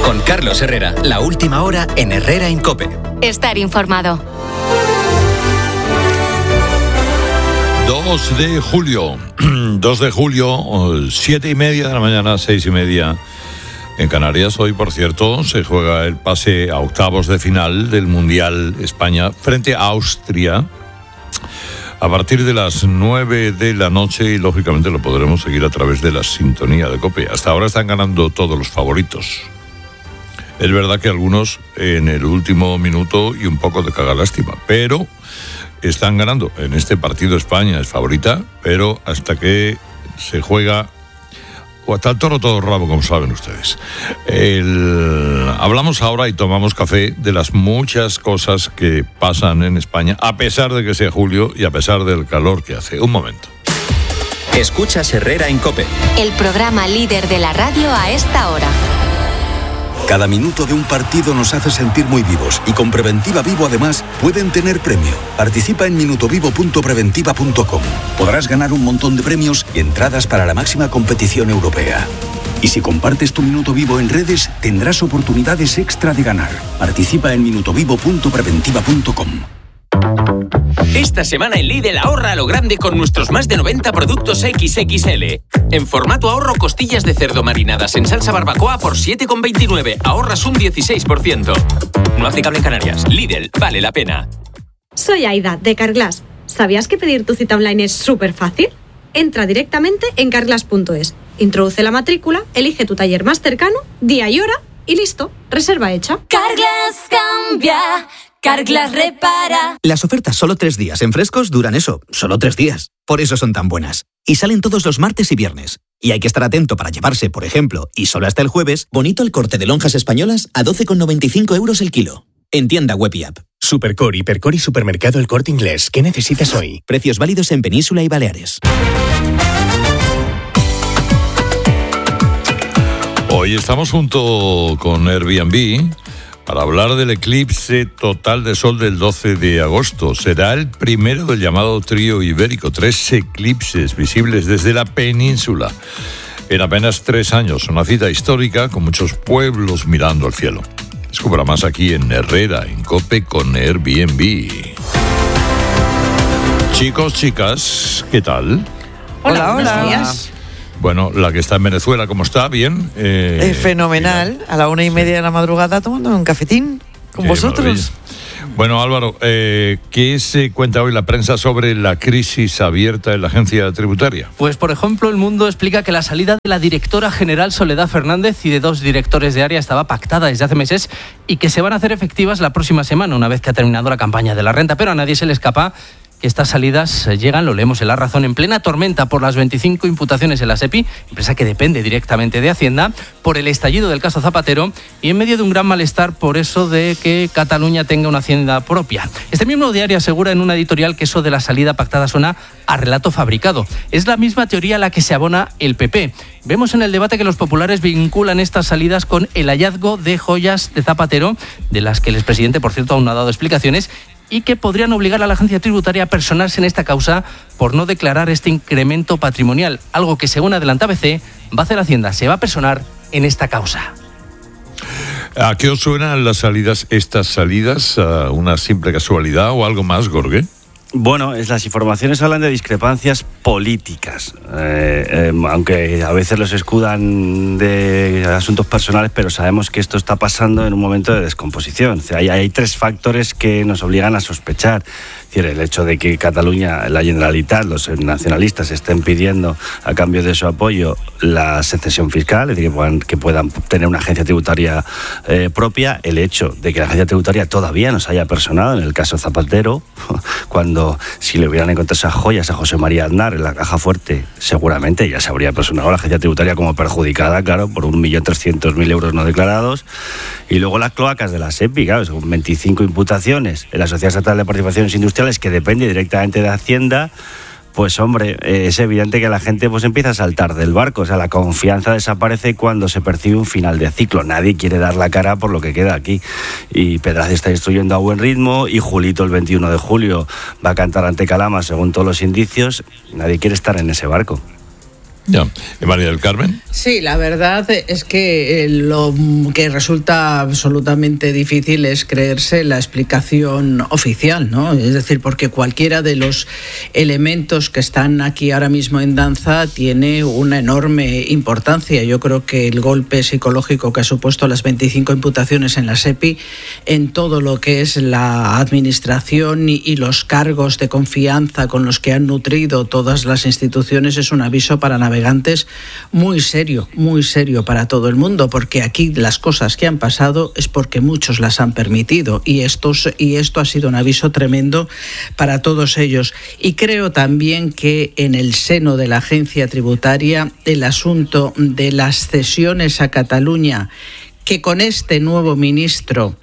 Con Carlos Herrera, la última hora en Herrera en COPE. Estar informado. 2 de julio, 7:30 de la mañana, 6:30 en Canarias. Hoy, por cierto, se juega el pase a octavos de final del Mundial España frente a Austria a partir de las 9 de la noche y, lógicamente, lo podremos seguir a través de la sintonía de COPE. Hasta ahora están ganando todos los favoritos. Es verdad que algunos en el último minuto y un poco de cagalástima, pero están ganando. En este partido España es favorita, pero hasta que se juega, o hasta el toro todo rabo, como saben ustedes. Hablamos ahora y tomamos café de las muchas cosas que pasan en España, a pesar de que sea julio y a pesar del calor que hace. Un momento. Escuchas Herrera en COPE. El programa líder de la radio a esta hora. Cada minuto de un partido nos hace sentir muy vivos y con Preventiva Vivo además pueden tener premio. Participa en minutovivo.preventiva.com. Podrás ganar un montón de premios y entradas para la máxima competición europea. Y si compartes tu Minuto Vivo en redes, tendrás oportunidades extra de ganar. Participa en minutovivo.preventiva.com. Esta semana en Lidl ahorra a lo grande con nuestros más de 90 productos XXL. En formato ahorro, costillas de cerdo marinadas en salsa barbacoa por 7,29. Ahorras un 16%. No aplicable en Canarias. Lidl, vale la pena. Soy Aida, de Carglass. ¿Sabías que pedir tu cita online es súper fácil? Entra directamente en carglass.es, introduce la matrícula, elige tu taller más cercano, día y hora y listo, reserva hecha. Carglass cambia. Carglass repara. Las ofertas solo 3 días en Frescos duran eso, solo 3 días. Por eso son tan buenas. Y salen todos los martes y viernes. Y hay que estar atento para llevarse, por ejemplo, y solo hasta el jueves, bonito el corte de lonjas españolas a 12,95 euros el kilo. En tienda web y app. Supercor, Hipercor y Supermercado El Corte Inglés. ¿Qué necesitas hoy? Precios válidos en Península y Baleares. Hoy estamos junto con Airbnb para hablar del eclipse total de sol del 12 de agosto. Será el primero del llamado trío ibérico. 3 eclipses visibles desde la península en apenas 3 años. Una cita histórica con muchos pueblos mirando al cielo. Descubra más aquí en Herrera, en COPE con Airbnb. Chicos, chicas, ¿qué tal? Hola, buenos días. Bueno, la que está en Venezuela, ¿cómo está? ¿Bien? Fenomenal. A la 1:30 de la madrugada tomando un cafetín con vosotros. Maravilla. Bueno, Álvaro, ¿qué se cuenta hoy la prensa sobre la crisis abierta en la agencia tributaria? Pues, por ejemplo, El Mundo explica que la salida de la directora general Soledad Fernández y de 2 directores de área estaba pactada desde hace meses y que se van a hacer efectivas la próxima semana, una vez que ha terminado la campaña de la renta. Pero a nadie se le escapa que estas salidas llegan, lo leemos en La Razón, en plena tormenta por las 25 imputaciones en la SEPI, empresa que depende directamente de Hacienda, por el estallido del caso Zapatero y en medio de un gran malestar por eso de que Cataluña tenga una hacienda propia. Este mismo diario asegura en una editorial que eso de la salida pactada suena a relato fabricado. Es la misma teoría a la que se abona el PP. Vemos en el debate que los populares vinculan estas salidas con el hallazgo de joyas de Zapatero, de las que el expresidente, por cierto, aún no ha dado explicaciones, y que podrían obligar a la agencia tributaria a personarse en esta causa por no declarar este incremento patrimonial, algo que, según adelanta ABC, va a hacer Hacienda, se va a personar en esta causa. ¿A qué os suenan estas salidas? ¿A una simple casualidad o algo más, Gorge? Bueno, las informaciones hablan de discrepancias políticas, aunque a veces los escudan de asuntos personales, pero sabemos que esto está pasando en un momento de descomposición. O sea, hay 3 factores que nos obligan a sospechar. Es decir, el hecho de que Cataluña, la Generalitat, los nacionalistas estén pidiendo a cambio de su apoyo la secesión fiscal, es decir, que puedan tener una agencia tributaria propia, el hecho de que la agencia tributaria todavía no se haya personado en el caso Zapatero, cuando si le hubieran encontrado esas joyas a José María Aznar en la caja fuerte, seguramente ya se habría personado la agencia tributaria como perjudicada, claro, por 1.300.000 euros no declarados. Y luego las cloacas de la SEPI, claro, son 25 imputaciones en la Sociedad Estatal de Participaciones Industriales, que depende directamente de Hacienda. Pues hombre, es evidente que la gente pues empieza a saltar del barco. O sea, la confianza desaparece cuando se percibe un final de ciclo. Nadie quiere dar la cara por lo que queda aquí. Y Pedraz está instruyendo a buen ritmo, y Julito el 21 de julio va a cantar ante Calama según todos los indicios. Nadie quiere estar en ese barco. Ya. María del Carmen. Sí, la verdad es que lo que resulta absolutamente difícil es creerse la explicación oficial, ¿no? Es decir, porque cualquiera de los elementos que están aquí ahora mismo en danza tiene una enorme importancia. Yo creo que el golpe psicológico que ha supuesto las 25 imputaciones en la SEPI, en todo lo que es la administración y los cargos de confianza con los que han nutrido todas las instituciones, es un aviso para navegantes muy serio para todo el mundo, porque aquí las cosas que han pasado es porque muchos las han permitido y esto ha sido un aviso tremendo para todos ellos. Y creo también que en el seno de la agencia tributaria el asunto de las cesiones a Cataluña, que con este nuevo ministro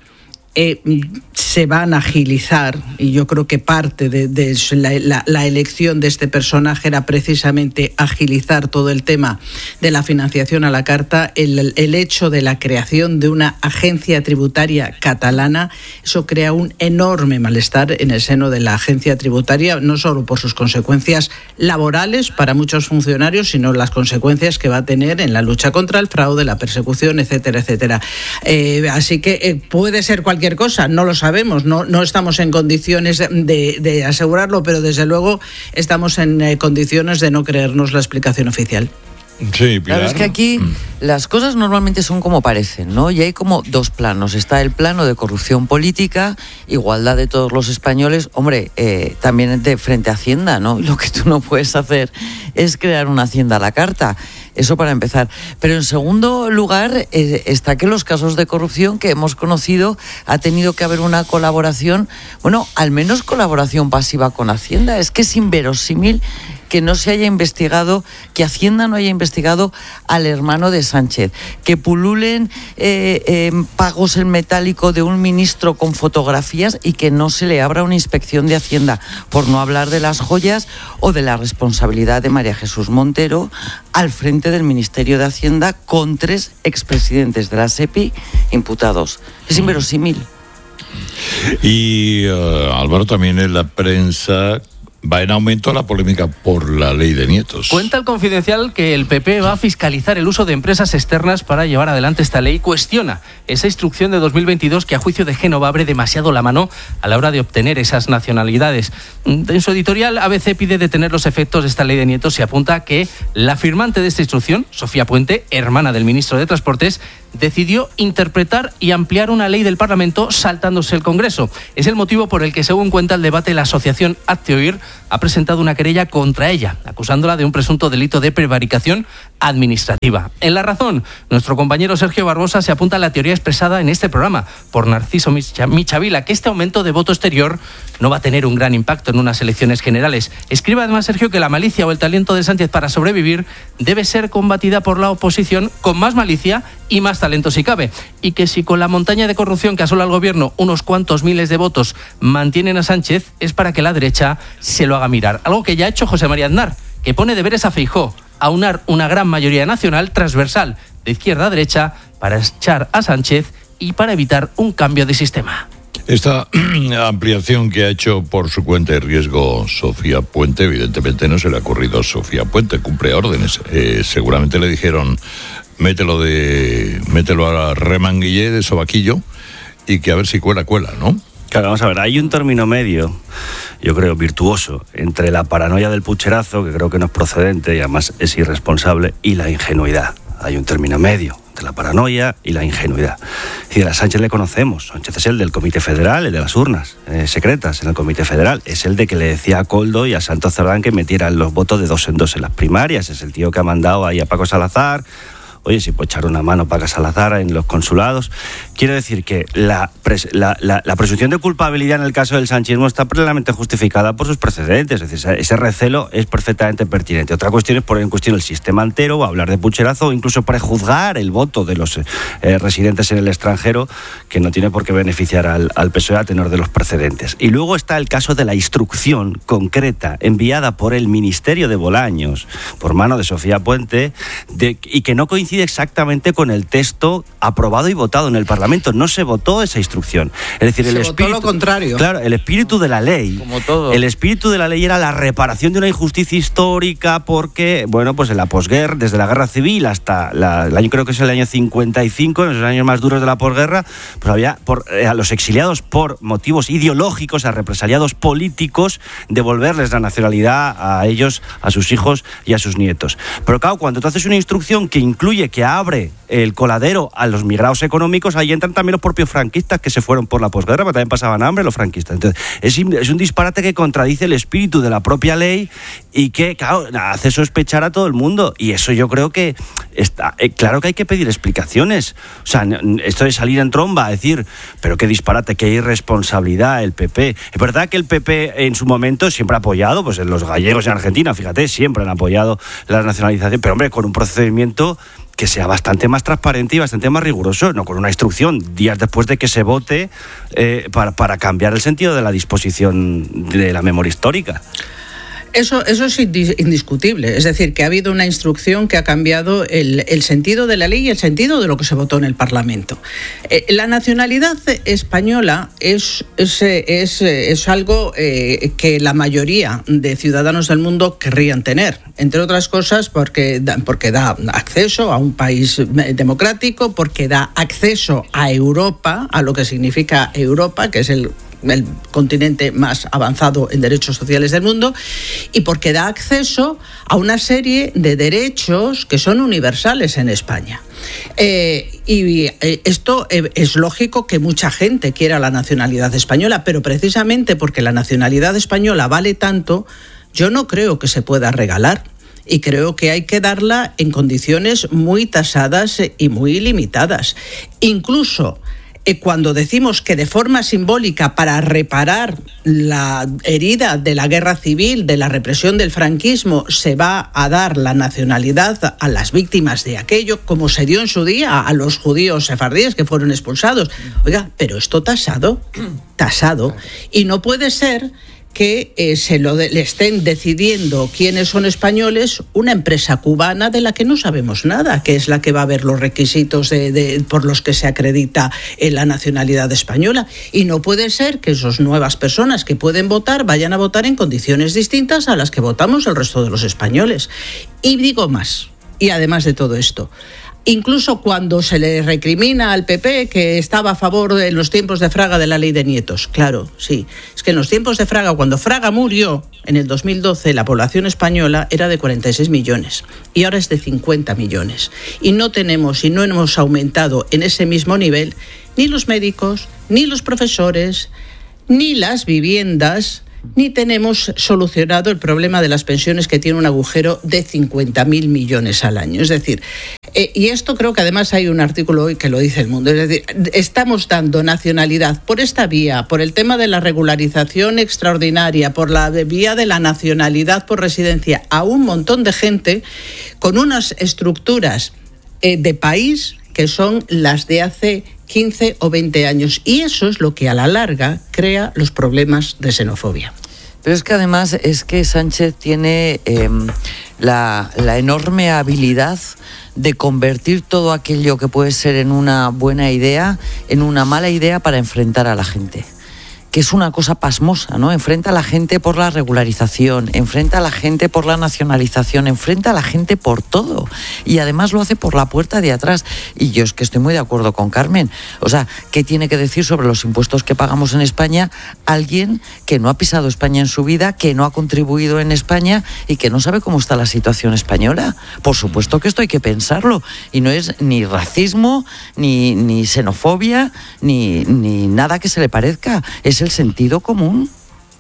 se van a agilizar, y yo creo que parte de la elección de este personaje era precisamente agilizar todo el tema de la financiación a la carta. El hecho de la creación de una agencia tributaria catalana, eso crea un enorme malestar en el seno de la agencia tributaria, no solo por sus consecuencias laborales para muchos funcionarios, sino las consecuencias que va a tener en la lucha contra el fraude, la persecución, etcétera, etcétera. Así que puede ser cualquier cosa, no lo sabemos, no estamos en condiciones de asegurarlo, pero desde luego estamos en condiciones de no creernos la explicación oficial. Sí, Pilar. Claro, es que aquí las cosas normalmente son como parecen, ¿no? Y hay como dos planos. Está el plano de corrupción política, igualdad de todos los españoles. Hombre, también de frente a Hacienda, ¿no? Lo que tú no puedes hacer es crear una Hacienda a la carta. Eso para empezar. Pero en segundo lugar está que los casos de corrupción que hemos conocido ha tenido que haber una colaboración, bueno, al menos colaboración pasiva con Hacienda. Es que es inverosímil que no se haya investigado, que Hacienda no haya investigado al hermano de Sánchez, que pululen pagos en metálico de un ministro con fotografías y que no se le abra una inspección de Hacienda, por no hablar de las joyas o de la responsabilidad de María Jesús Montero al frente del Ministerio de Hacienda con 3 expresidentes de la SEPI imputados. Es inverosímil. Y Álvaro, también en la prensa va en aumento la polémica por la ley de nietos. Cuenta el Confidencial que el PP va a fiscalizar el uso de empresas externas para llevar adelante esta ley. Cuestiona esa instrucción de 2022 que a juicio de Génova abre demasiado la mano a la hora de obtener esas nacionalidades. En su editorial, ABC pide detener los efectos de esta ley de nietos y apunta que la firmante de esta instrucción, Sofía Puente, hermana del ministro de Transportes, decidió interpretar y ampliar una ley del Parlamento saltándose el Congreso. Es el motivo por el que, según cuenta el debate, la asociación Hazte Oír ha presentado una querella contra ella, acusándola de un presunto delito de prevaricación administrativa. En La Razón, nuestro compañero Sergio Barbosa se apunta a la teoría expresada en este programa por Narciso Michavila, que este aumento de voto exterior no va a tener un gran impacto en unas elecciones generales. Escribe además Sergio que la malicia o el talento de Sánchez para sobrevivir debe ser combatida por la oposición con más malicia y más talento si cabe, y que si con la montaña de corrupción que asola al gobierno unos cuantos miles de votos mantienen a Sánchez, es para que la derecha se lo haga mirar. Algo que ya ha hecho José María Aznar, que pone deberes a Feijóo, aunar una gran mayoría nacional transversal de izquierda a derecha para echar a Sánchez y para evitar un cambio de sistema. Esta ampliación que ha hecho por su cuenta de riesgo Sofía Puente, evidentemente no se le ha ocurrido a Sofía Puente, cumple órdenes. Seguramente le dijeron, mételo a remanguillé de sobaquillo y que a ver si cuela, ¿no? Claro, vamos a ver, hay un término medio, yo creo virtuoso, entre la paranoia del pucherazo, que creo que no es procedente y además es irresponsable, y la ingenuidad. Hay un término medio entre la paranoia y la ingenuidad. Es decir, a Sánchez le conocemos. Sánchez es el del Comité Federal, el de las urnas secretas en el Comité Federal. Es el de que le decía a Koldo y a Santos Cerdán que metieran los votos de 2 en 2 en las primarias. Es el tío que ha mandado ahí a Paco Salazar. Oye, si puede echar una mano Paco Salazar en los consulados. Quiero decir que la presunción de culpabilidad en el caso del sanchismo está plenamente justificada por sus precedentes. Es decir, ese recelo es perfectamente pertinente. Otra cuestión es poner en cuestión el sistema entero, o hablar de pucherazo, o incluso prejuzgar el voto de los residentes en el extranjero, que no tiene por qué beneficiar al PSOE a tenor de los precedentes. Y luego está el caso de la instrucción concreta enviada por el Ministerio de Bolaños, por mano de Sofía Puente, y que no coincide coincide exactamente con el texto aprobado y votado en el Parlamento. No se votó esa instrucción. Es decir, se votó lo contrario. Claro, el espíritu de la ley. Como todo. El espíritu de la ley era la reparación de una injusticia histórica porque, bueno, pues en la posguerra, desde la guerra civil hasta el año, creo que es el año 55, en los años más duros de la posguerra, pues había a los exiliados por motivos ideológicos, a represaliados políticos, devolverles la nacionalidad a ellos, a sus hijos y a sus nietos. Pero claro, cuando tú haces una instrucción que incluye, que abre el coladero a los migrados económicos, ahí entran también los propios franquistas que se fueron por la posguerra, pero también pasaban hambre los franquistas. Entonces, es un disparate que contradice el espíritu de la propia ley y que, claro, hace sospechar a todo el mundo. Y eso yo creo que está claro que hay que pedir explicaciones. O sea, esto de salir en tromba a decir, pero qué disparate, qué irresponsabilidad el PP. Es verdad que el PP en su momento siempre ha apoyado, pues los gallegos en Argentina, fíjate, siempre han apoyado la nacionalización, pero hombre, con un procedimiento que sea bastante más transparente y bastante más riguroso, no con una instrucción días después de que se vote para cambiar el sentido de la disposición de la memoria histórica. Eso es indiscutible. Es decir, que ha habido una instrucción que ha cambiado el sentido de la ley y el sentido de lo que se votó en el Parlamento. La nacionalidad española es algo que la mayoría de ciudadanos del mundo querrían tener. Entre otras cosas porque da acceso a un país democrático, porque da acceso a Europa, a lo que significa Europa, que es el continente más avanzado en derechos sociales del mundo, y porque da acceso a una serie de derechos que son universales en España. Esto es lógico que mucha gente quiera la nacionalidad española, pero precisamente porque la nacionalidad española vale tanto, yo no creo que se pueda regalar. Y creo que hay que darla en condiciones muy tasadas y muy limitadas. Incluso cuando decimos que de forma simbólica, para reparar la herida de la guerra civil, de la represión del franquismo, se va a dar la nacionalidad a las víctimas de aquello, como se dio en su día a los judíos sefardíes que fueron expulsados. Oiga, pero esto tasado, y no puede ser que le estén decidiendo quiénes son españoles una empresa cubana de la que no sabemos nada, que es la que va a ver los requisitos por los que se acredita la nacionalidad española. Y no puede ser que esas nuevas personas que pueden votar vayan a votar en condiciones distintas a las que votamos el resto de los españoles. Y digo más, y además de todo esto, incluso cuando se le recrimina al PP que estaba a favor en los tiempos de Fraga de la ley de nietos. Claro, sí. Es que en los tiempos de Fraga, cuando Fraga murió en el 2012, la población española era de 46 millones y ahora es de 50 millones. Y no hemos aumentado en ese mismo nivel ni los médicos, ni los profesores, ni las viviendas, ni tenemos solucionado el problema de las pensiones, que tiene un agujero de 50.000 millones al año. Es decir, y esto creo que además hay un artículo hoy que lo dice El Mundo, es decir, estamos dando nacionalidad por esta vía, por el tema de la regularización extraordinaria, por la vía de la nacionalidad por residencia, a un montón de gente con unas estructuras de país que son las de hace 15 o 20 años. Y eso es lo que a la larga crea los problemas de xenofobia. Pero es que además es que Sánchez tiene la enorme habilidad de convertir todo aquello que puede ser en una buena idea en una mala idea para enfrentar a la gente. Que es una cosa pasmosa, ¿no? Enfrenta a la gente por la regularización, enfrenta a la gente por la nacionalización, enfrenta a la gente por todo. Y además lo hace por la puerta de atrás. Y yo es que estoy muy de acuerdo con Carmen. O sea, ¿qué tiene que decir sobre los impuestos que pagamos en España alguien que no ha pisado España en su vida, que no ha contribuido en España y que no sabe cómo está la situación española? Por supuesto que esto hay que pensarlo. Y no es ni racismo, ni xenofobia, ni nada que se le parezca. Es el sentido común.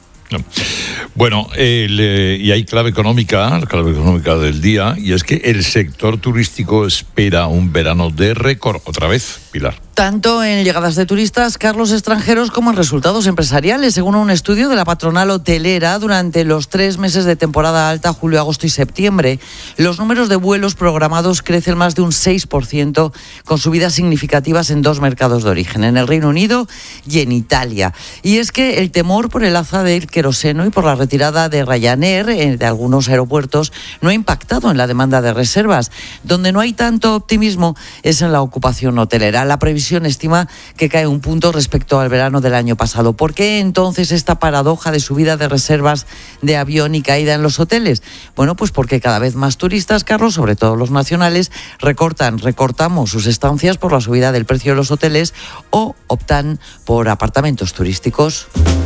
Bueno, y hay clave económica del día, y es que el sector turístico espera un verano de récord. Otra vez, Pilar. Tanto en llegadas de turistas, Carlos, extranjeros, como en resultados empresariales. Según un estudio de la patronal hotelera, durante los 3 meses de temporada alta, julio, agosto y septiembre, los números de vuelos programados crecen más de un 6%, con subidas significativas en 2 mercados de origen, en el Reino Unido y en Italia. Y es que el temor por el alza del queroseno y por la retirada de Ryanair de algunos aeropuertos no ha impactado en la demanda de reservas. Donde no hay tanto optimismo es en la ocupación hotelera. La previsión estima que cae un punto respecto al verano del año pasado. ¿Por qué entonces esta paradoja de subida de reservas de avión y caída en los hoteles? Bueno, pues porque cada vez más turistas, Carlos, sobre todo los nacionales, recortamos sus estancias por la subida del precio de los hoteles o optan por apartamentos turísticos.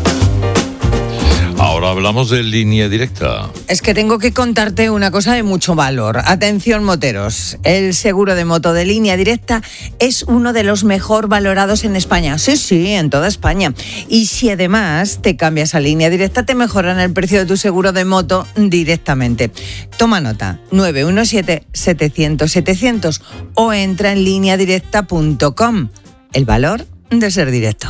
Ahora hablamos de Línea Directa. Es que tengo que contarte una cosa de mucho valor. Atención, moteros. El seguro de moto de Línea Directa es uno de los mejor valorados en España. Sí, en toda España. Y si además te cambias a Línea Directa, te mejoran el precio de tu seguro de moto directamente. Toma nota, 917-700-700 o entra en lineadirecta.com. El valor de ser directo.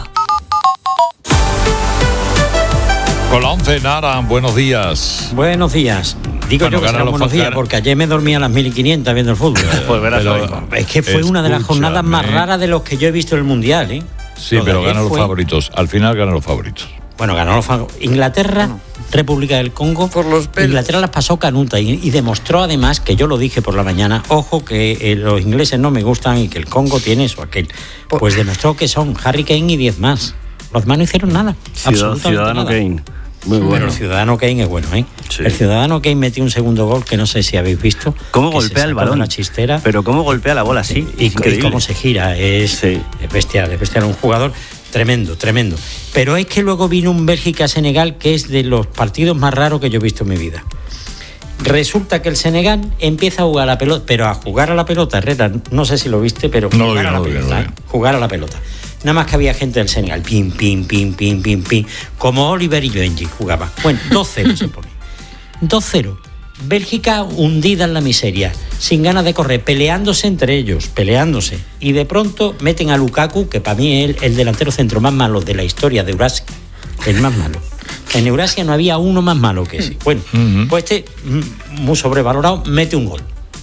Con la 11, Nara, buenos días. Buenos días. Digo yo que serán buenos días porque ayer me dormí a las 1500 viendo el fútbol. Es que fue una de las jornadas más raras de los que yo he visto en el Mundial, ¿eh? Sí, pero ganan los favoritos. Al final ganan los favoritos. Bueno, ganó los favoritos. Inglaterra, República del Congo. Por los pelos. Inglaterra las pasó canuta y demostró además, que yo lo dije por la mañana, ojo, que los ingleses no me gustan y que el Congo tiene eso, aquel. Pues demostró que son Harry Kane y 10 más. Los demás no hicieron nada. Ciudadano Kane. Muy bueno. Pero el Ciudadano Kane es bueno, ¿eh? Sí. El Ciudadano Kane metió un segundo gol que no sé si habéis visto. ¿Cómo golpea el balón? Una chistera. Pero cómo golpea la bola así. Y cómo se gira. Es bestial, es bestial. Un jugador tremendo. Pero es que luego vino un Bélgica-Senegal que es de los partidos más raros que yo he visto en mi vida. Resulta que el Senegal empieza a jugar a la pelota, pero a jugar a la pelota, Herrera, no sé si lo viste, pero jugar a la pelota. Nada más que había gente del Senegal, pim, como Oliver y Benji jugaba. Bueno, 2-0 se pone. 2-0. Bélgica hundida en la miseria, sin ganas de correr, peleándose entre ellos. Y de pronto meten a Lukaku, que para mí es el delantero centro más malo de la historia de Eurasia, el más malo. En Eurasia no había uno más malo que ese. Bueno, pues este, muy sobrevalorado, mete un gol.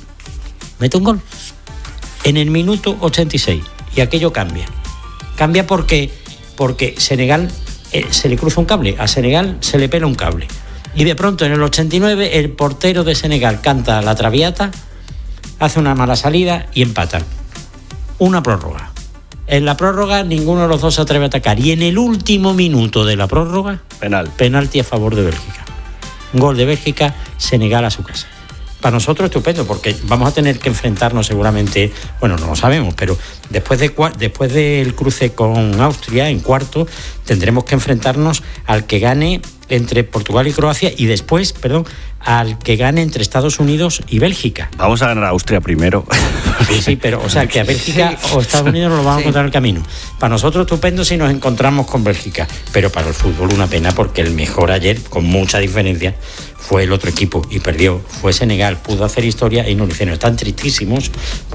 En el minuto 86. Y aquello cambia. Cambia porque Senegal se le cruza un cable. A Senegal se le pela un cable. Y de pronto en el 89 el portero de Senegal canta la traviata, hace una mala salida y empatan. Una prórroga. En la prórroga ninguno de los dos se atreve a atacar. Y en el último minuto de la prórroga, penalti a favor de Bélgica. Gol de Bélgica, Senegal a su casa. Para nosotros estupendo, porque vamos a tener que enfrentarnos seguramente, bueno, no lo sabemos, pero después del cruce con Austria, en cuarto, tendremos que enfrentarnos al que gane entre Portugal y Croacia y después, al que gane entre Estados Unidos y Bélgica. Vamos a ganar a Austria primero. Sí, pero, o sea, que a Bélgica o Estados Unidos nos lo vamos a encontrar en el camino. Para nosotros estupendo si nos encontramos con Bélgica, pero para el fútbol una pena porque el mejor ayer, con mucha diferencia, fue el otro equipo y perdió. Fue Senegal, pudo hacer historia y no lo hicieron. Están tristísimos